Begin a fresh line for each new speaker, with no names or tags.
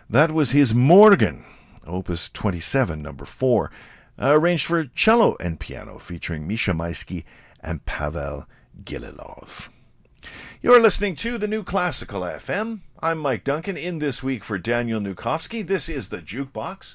That was his Morgan, Opus 27, number 4, arranged for cello and piano, featuring Misha Maisky and Pavel Gililov. You're listening to the New Classical FM. I'm Mike Duncan, in this week for Daniel Nukovsky. This is the Jukebox.